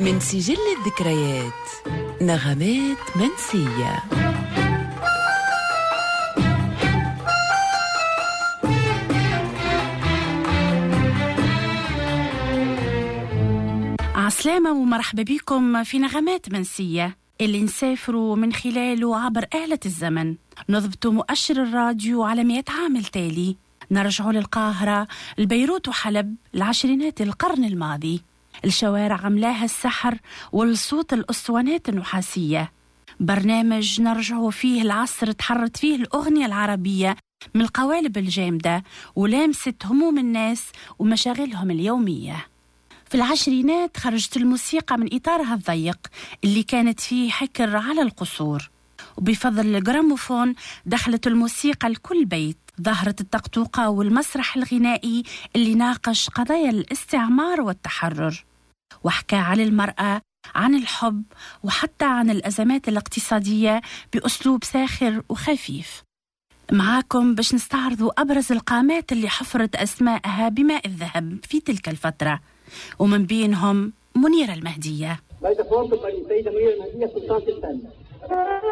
من سجل الذكريات نغمات منسية. عسلامة ومرحبا بكم في نغمات منسية اللي نسافروا من خلاله عبر آلة الزمن، نضبطوا مؤشر الراديو على 100 عام التالي، نرجعوا للقاهرة، البيروت وحلب، العشرينات القرن الماضي. الشوارع عملاها السحر والصوت الأسطوانات النحاسية. برنامج نرجعوا فيه العصر تحرت فيه الأغنية العربية من القوالب الجامدة ولامست هموم الناس ومشاغلهم اليومية. في العشرينات خرجت الموسيقى من إطارها الضيق اللي كانت فيه حكر على القصور، وبفضل الجراموفون دخلت الموسيقى لكل بيت. ظهرت الطقطوقة والمسرح الغنائي اللي ناقش قضايا الاستعمار والتحرر، وحكى عن المرأة، عن الحب، وحتى عن الأزمات الاقتصادية بأسلوب ساخر وخفيف. معاكم باش نستعرضوا أبرز القامات اللي حفرت أسماءها بماء الذهب في تلك الفترة، ومن بينهم منيرة المهدية.